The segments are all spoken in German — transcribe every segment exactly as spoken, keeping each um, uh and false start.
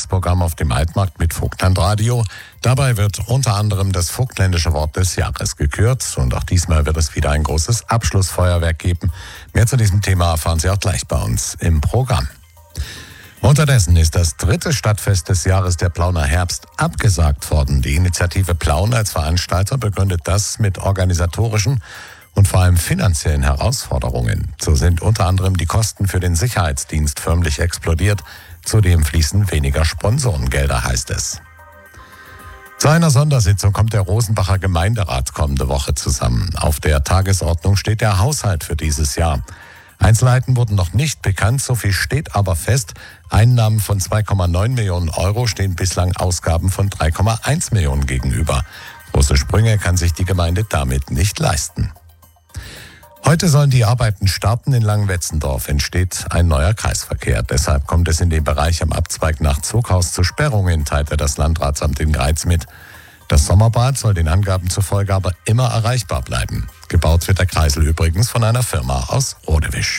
Sonntagsprogramm auf dem Altmarkt mit Vogtlandradio. Dabei wird unter anderem das vogtländische Wort des Jahres gekürt. Und auch diesmal wird es wieder ein großes Abschlussfeuerwerk geben. Mehr zu diesem Thema erfahren Sie auch gleich bei uns im Programm. Unterdessen ist das dritte Stadtfest des Jahres, der Plauner Herbst, abgesagt worden. Die Initiative Plauen als Veranstalter begründet das mit organisatorischen und vor allem finanziellen Herausforderungen. So sind unter anderem die Kosten für den Sicherheitsdienst förmlich explodiert. Zudem fließen weniger Sponsorengelder, heißt es. Zu einer Sondersitzung kommt der Rosenbacher Gemeinderat kommende Woche zusammen. Auf der Tagesordnung steht der Haushalt für dieses Jahr. Einzelheiten wurden noch nicht bekannt, so viel steht aber fest. Einnahmen von zwei Komma neun Millionen Euro stehen bislang Ausgaben von drei Komma eins Millionen gegenüber. Große Sprünge kann sich die Gemeinde damit nicht leisten. Heute sollen die Arbeiten starten. In Langwetzendorf entsteht ein neuer Kreisverkehr. Deshalb kommt es in dem Bereich am Abzweig nach Zuckhaus zu Sperrungen, teilte das Landratsamt in Greiz mit. Das Sommerbad soll den Angaben zufolge aber immer erreichbar bleiben. Gebaut wird der Kreisel übrigens von einer Firma aus Rodewisch.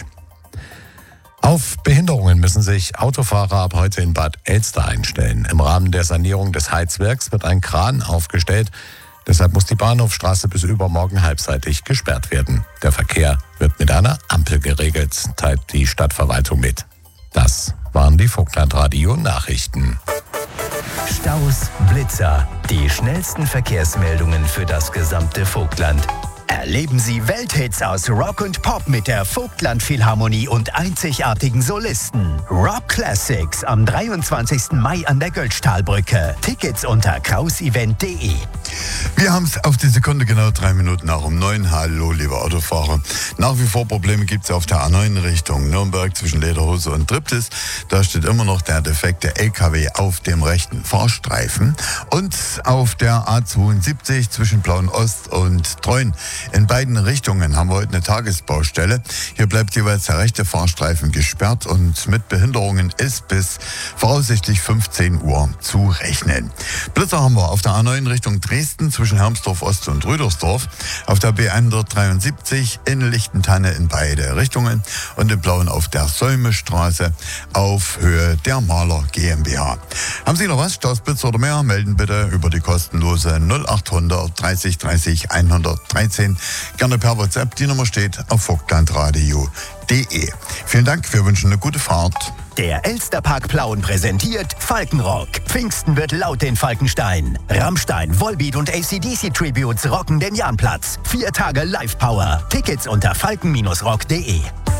Auf Behinderungen müssen sich Autofahrer ab heute in Bad Elster einstellen. Im Rahmen der Sanierung des Heizwerks wird ein Kran aufgestellt. Deshalb muss die Bahnhofstraße bis übermorgen halbseitig gesperrt werden. Der Verkehr wird mit einer Ampel geregelt, teilt die Stadtverwaltung mit. Das waren die Vogtlandradio-Nachrichten. Staus, Blitzer, die schnellsten Verkehrsmeldungen für das gesamte Vogtland. Erleben Sie Welthits aus Rock und Pop mit der Vogtland Philharmonie und einzigartigen Solisten. Rock Classics am dreiundzwanzigsten Mai an der Götztalbrücke. Tickets unter krausevent punkt de. Wir haben es auf die Sekunde genau drei Minuten nach um neun. Hallo, liebe Autofahrer. Nach wie vor Probleme gibt es auf der A neun Richtung Nürnberg zwischen Lederhose und Triptis. Da steht immer noch der defekte L K W auf dem rechten Fahrstreifen. Und auf der A zweiundsiebzig zwischen Plauen-Ost und Treuen. In beiden Richtungen haben wir heute eine Tagesbaustelle. Hier bleibt jeweils der rechte Fahrstreifen gesperrt und mit Behinderungen ist bis voraussichtlich fünfzehn Uhr zu rechnen. Blitzer haben wir auf der A neun Richtung Dresden zwischen Hermsdorf Ost und Rüdersdorf, auf der B hundertdreiundsiebzig in Lichtentanne in beide Richtungen und in Plauen auf der Säumestraße auf Höhe der Maler GmbH. Haben Sie noch was, Staus, Blitzer oder mehr? Melden bitte über die kostenlose null achthundert dreißig dreißig hundertdreizehn. Gerne per WhatsApp. Die Nummer steht auf vogtlandradio punkt de. Vielen Dank, wir wünschen eine gute Fahrt. Der Elsterpark Plauen präsentiert Falkenrock. Pfingsten wird laut in Falkenstein. Rammstein, Volbeat und A C D C Tributes rocken den Jahnplatz. Vier Tage Live-Power. Tickets unter falken rock punkt de.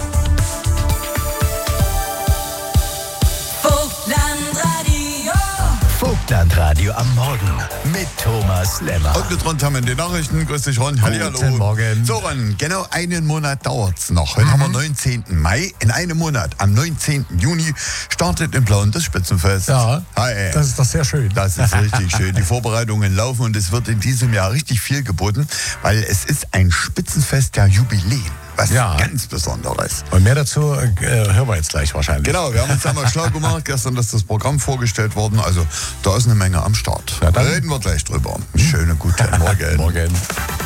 Vogtlandradio am Morgen mit Thomas Lemmer. Und mit Ron haben wir die Nachrichten. Grüß dich, Ron. Hallihallo. Guten Morgen. So, Ron, genau einen Monat dauert's noch. Heute mhm. haben wir neunzehnten Mai. In einem Monat, am neunzehnten Juni, startet in Plauen das Spitzenfest. Ja, Hi. Das ist doch sehr schön. Das ist richtig schön. Die Vorbereitungen laufen und es wird in diesem Jahr richtig viel geboten, weil es ist ein Spitzenfest der Jubiläen. Was ja. ganz Besonderes. Und mehr dazu äh, hören wir jetzt gleich wahrscheinlich. Genau, wir haben uns einmal schlau gemacht. Gestern ist das Programm vorgestellt worden. Also da ist eine Menge am Start. Ja, da reden wir gleich drüber. Schönen guten Morgen. Morgen.